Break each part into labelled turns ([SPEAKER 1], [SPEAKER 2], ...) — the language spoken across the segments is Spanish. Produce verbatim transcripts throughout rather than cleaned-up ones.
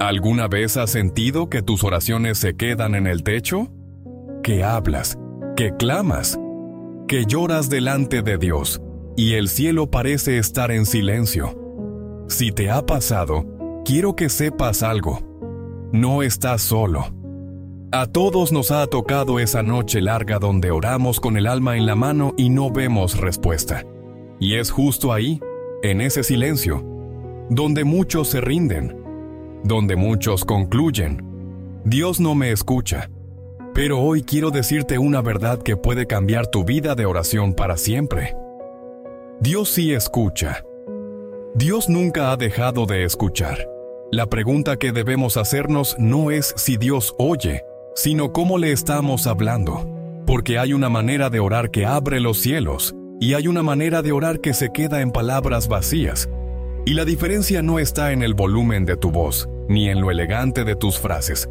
[SPEAKER 1] ¿Alguna vez has sentido que tus oraciones se quedan en el techo? Que hablas, que clamas, que lloras delante de Dios, y el cielo parece estar en silencio. Si te ha pasado, quiero que sepas algo. No estás solo. A todos nos ha tocado esa noche larga donde oramos con el alma en la mano y no vemos respuesta. Y es justo ahí, en ese silencio, donde muchos se rinden, donde muchos concluyen: Dios no me escucha. Pero hoy quiero decirte una verdad que puede cambiar tu vida de oración para siempre. Dios sí escucha. Dios nunca ha dejado de escuchar. La pregunta que debemos hacernos no es si Dios oye, sino cómo le estamos hablando. Porque hay una manera de orar que abre los cielos, y hay una manera de orar que se queda en palabras vacías. Y la diferencia no está en el volumen de tu voz, ni en lo elegante de tus frases.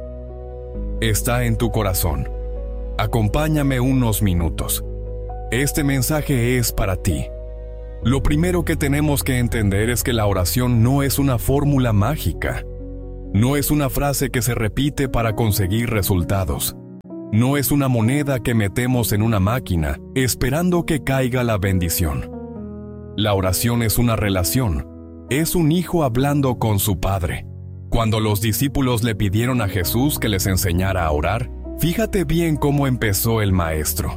[SPEAKER 1] Está en tu corazón. Acompáñame unos minutos. Este mensaje es para ti. Lo primero que tenemos que entender es que la oración no es una fórmula mágica. No es una frase que se repite para conseguir resultados. No es una moneda que metemos en una máquina esperando que caiga la bendición. La oración es una relación. Es un hijo hablando con su padre. Cuando los discípulos le pidieron a Jesús que les enseñara a orar, fíjate bien cómo empezó el maestro.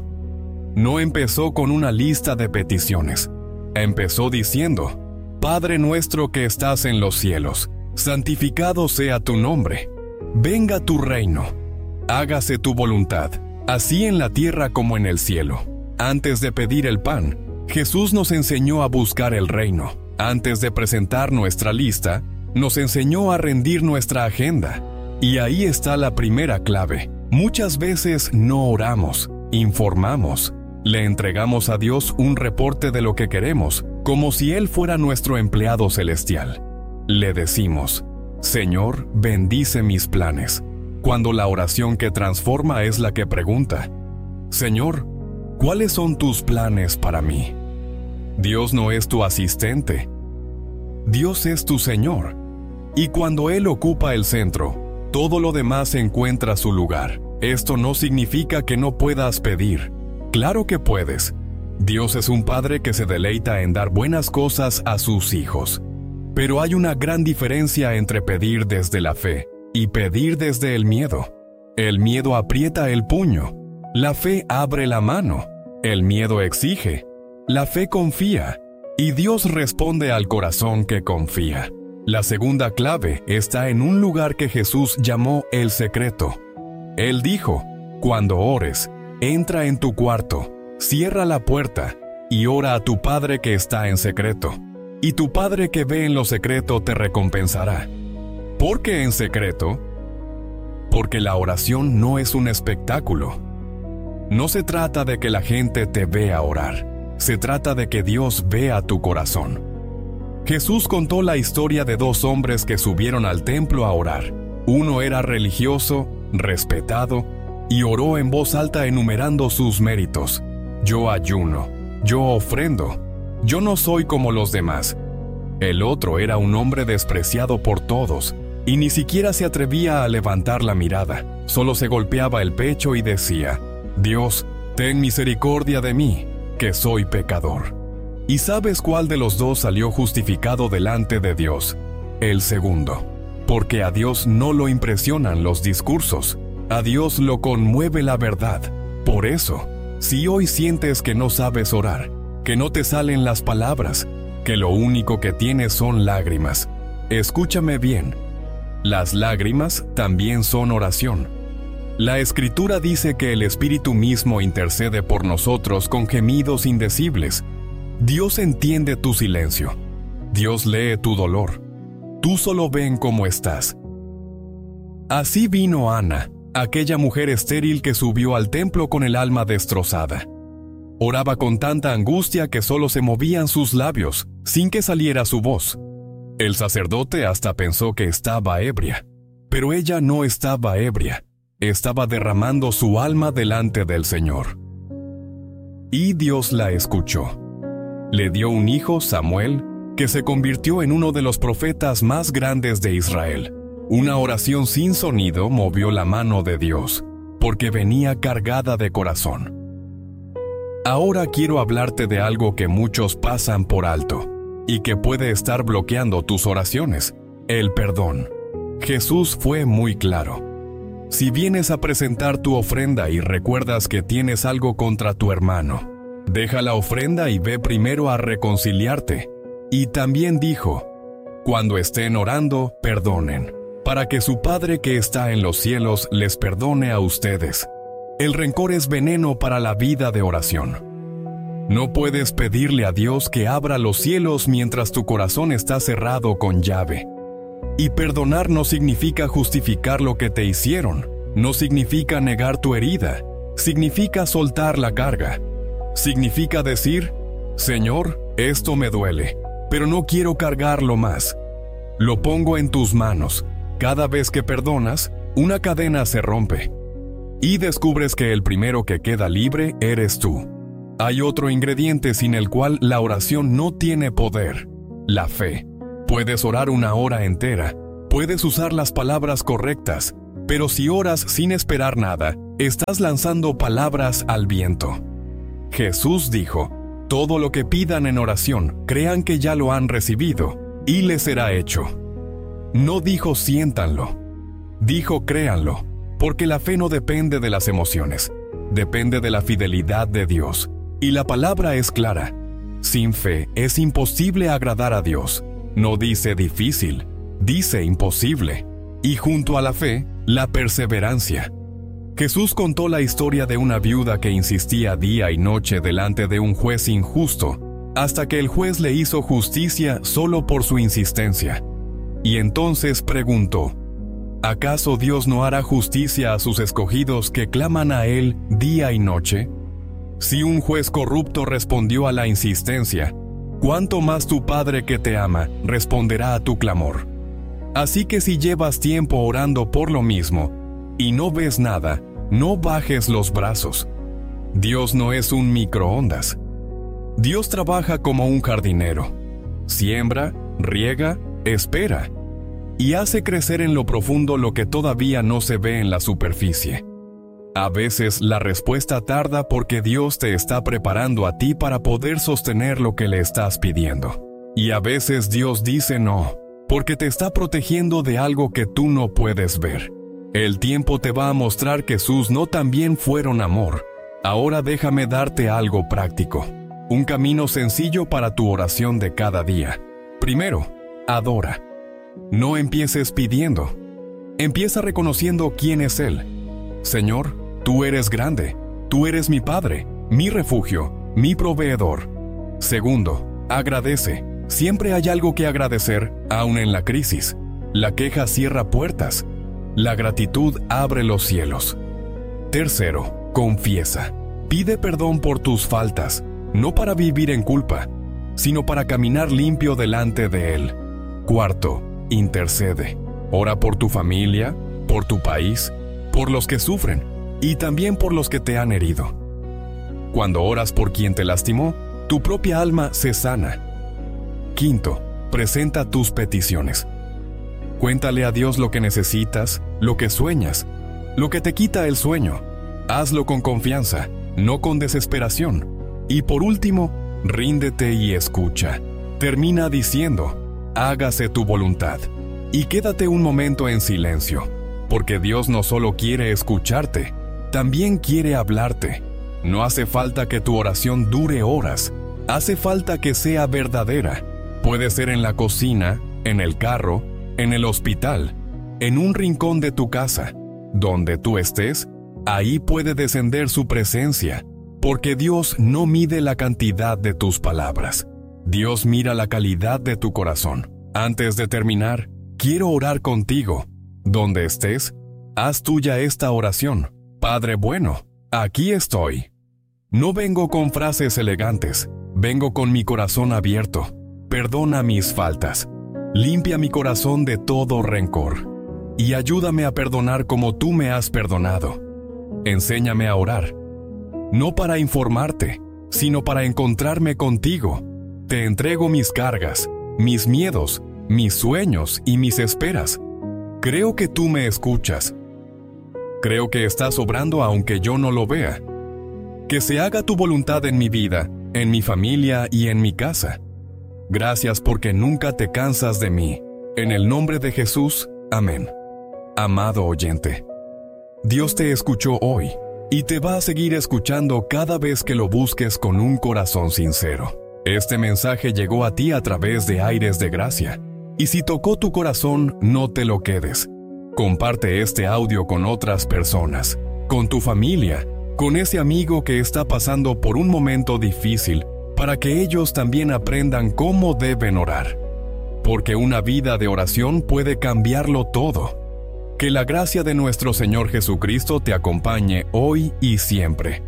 [SPEAKER 1] No empezó con una lista de peticiones. Empezó diciendo: Padre nuestro que estás en los cielos, santificado sea tu nombre. Venga tu reino. Hágase tu voluntad, así en la tierra como en el cielo. Antes de pedir el pan, Jesús nos enseñó a buscar el reino. Antes de presentar nuestra lista, nos enseñó a rendir nuestra agenda. Y ahí está la primera clave. Muchas veces no oramos, informamos. Le entregamos a Dios un reporte de lo que queremos, como si Él fuera nuestro empleado celestial. Le decimos: Señor, bendice mis planes. Cuando la oración que transforma es la que pregunta: Señor, ¿cuáles son tus planes para mí? Dios no es tu asistente. Dios es tu Señor. Y cuando Él ocupa el centro, todo lo demás encuentra su lugar. Esto no significa que no puedas pedir. Claro que puedes. Dios es un padre que se deleita en dar buenas cosas a sus hijos. Pero hay una gran diferencia entre pedir desde la fe y pedir desde el miedo. El miedo aprieta el puño. La fe abre la mano. El miedo exige. La fe confía. Y Dios responde al corazón que confía. La segunda clave está en un lugar que Jesús llamó el secreto. Él dijo: Cuando ores, entra en tu cuarto, cierra la puerta y ora a tu Padre que está en secreto. Y tu Padre que ve en lo secreto te recompensará. ¿Por qué en secreto? Porque la oración no es un espectáculo. No se trata de que la gente te vea orar. Se trata de que Dios vea tu corazón. Jesús contó la historia de dos hombres que subieron al templo a orar. Uno era religioso, respetado, y oró en voz alta enumerando sus méritos. Yo ayuno, yo ofrendo, yo no soy como los demás. El otro era un hombre despreciado por todos, y ni siquiera se atrevía a levantar la mirada. Solo se golpeaba el pecho y decía: Dios, ten misericordia de mí, que soy pecador. ¿Y sabes cuál de los dos salió justificado delante de Dios? El segundo. Porque a Dios no lo impresionan los discursos. A Dios lo conmueve la verdad. Por eso, si hoy sientes que no sabes orar, que no te salen las palabras, que lo único que tienes son lágrimas, escúchame bien. Las lágrimas también son oración. La Escritura dice que el Espíritu mismo intercede por nosotros con gemidos indecibles. Dios entiende tu silencio. Dios lee tu dolor. Tú solo ven cómo estás. Así vino Ana, aquella mujer estéril que subió al templo con el alma destrozada. Oraba con tanta angustia que solo se movían sus labios, sin que saliera su voz. El sacerdote hasta pensó que estaba ebria, pero ella no estaba ebria. Estaba derramando su alma delante del Señor. Y Dios la escuchó. Le dio un hijo, Samuel, que se convirtió en uno de los profetas más grandes de Israel. Una oración sin sonido movió la mano de Dios, porque venía cargada de corazón. Ahora quiero hablarte de algo que muchos pasan por alto, y que puede estar bloqueando tus oraciones: el perdón. Jesús fue muy claro. Si vienes a presentar tu ofrenda y recuerdas que tienes algo contra tu hermano, deja la ofrenda y ve primero a reconciliarte. Y también dijo: cuando estén orando, perdonen, para que su Padre que está en los cielos les perdone a ustedes. El rencor es veneno para la vida de oración. No puedes pedirle a Dios que abra los cielos mientras tu corazón está cerrado con llave. Y perdonar no significa justificar lo que te hicieron, no significa negar tu herida, significa soltar la carga. Significa decir: Señor, esto me duele, pero no quiero cargarlo más. Lo pongo en tus manos. Cada vez que perdonas, una cadena se rompe. Y descubres que el primero que queda libre eres tú. Hay otro ingrediente sin el cual la oración no tiene poder: la fe. Puedes orar una hora entera, puedes usar las palabras correctas, pero si oras sin esperar nada, estás lanzando palabras al viento. Jesús dijo: todo lo que pidan en oración, crean que ya lo han recibido, y les será hecho. No dijo siéntanlo, dijo créanlo, porque la fe no depende de las emociones, depende de la fidelidad de Dios. Y la palabra es clara: sin fe es imposible agradar a Dios. No dice difícil, dice imposible. Y junto a la fe, la perseverancia. Jesús contó la historia de una viuda que insistía día y noche delante de un juez injusto, hasta que el juez le hizo justicia solo por su insistencia. Y entonces preguntó: ¿acaso Dios no hará justicia a sus escogidos que claman a Él día y noche? Si un juez corrupto respondió a la insistencia, ¿cuánto más tu Padre que te ama responderá a tu clamor? Así que si llevas tiempo orando por lo mismo y no ves nada, no bajes los brazos. Dios no es un microondas. Dios trabaja como un jardinero. Siembra, riega, espera, y hace crecer en lo profundo lo que todavía no se ve en la superficie. A veces la respuesta tarda porque Dios te está preparando a ti para poder sostener lo que le estás pidiendo. Y a veces Dios dice no, porque te está protegiendo de algo que tú no puedes ver. El tiempo te va a mostrar que sus no también fueron amor. Ahora déjame darte algo práctico, un camino sencillo para tu oración de cada día. Primero, adora. No empieces pidiendo. Empieza reconociendo quién es Él. Señor, tú eres grande, tú eres mi Padre, mi refugio, mi proveedor. Segundo, agradece. Siempre hay algo que agradecer, aun en la crisis. La queja cierra puertas. La gratitud abre los cielos. Tercero, confiesa. Pide perdón por tus faltas, no para vivir en culpa, sino para caminar limpio delante de Él. Cuarto, intercede. Ora por tu familia, por tu país, por los que sufren y también por los que te han herido. Cuando oras por quien te lastimó, tu propia alma se sana. Quinto, presenta tus peticiones. Cuéntale a Dios lo que necesitas, lo que sueñas, lo que te quita el sueño. Hazlo con confianza, no con desesperación. Y por último, ríndete y escucha. Termina diciendo: hágase tu voluntad. Y quédate un momento en silencio, porque Dios no solo quiere escucharte, también quiere hablarte. No hace falta que tu oración dure horas, hace falta que sea verdadera. Puede ser en la cocina, en el carro, en el hospital, en un rincón de tu casa. Donde tú estés, ahí puede descender su presencia, porque Dios no mide la cantidad de tus palabras. Dios mira la calidad de tu corazón. Antes de terminar, quiero orar contigo. Donde estés, haz tuya esta oración. Padre bueno, aquí estoy. No vengo con frases elegantes, vengo con mi corazón abierto. Perdona mis faltas. Limpia mi corazón de todo rencor. Y ayúdame a perdonar como tú me has perdonado. Enséñame a orar. No para informarte, sino para encontrarme contigo. Te entrego mis cargas, mis miedos, mis sueños y mis esperas. Creo que tú me escuchas. Creo que estás obrando aunque yo no lo vea. Que se haga tu voluntad en mi vida, en mi familia y en mi casa. Gracias porque nunca te cansas de mí. En el nombre de Jesús, amén. Amado oyente, Dios te escuchó hoy y te va a seguir escuchando cada vez que lo busques con un corazón sincero. Este mensaje llegó a ti a través de Aires de Gracia. Y si tocó tu corazón, no te lo quedes. Comparte este audio con otras personas, con tu familia, con ese amigo que está pasando por un momento difícil, para que ellos también aprendan cómo deben orar. Porque una vida de oración puede cambiarlo todo. Que la gracia de nuestro Señor Jesucristo te acompañe hoy y siempre.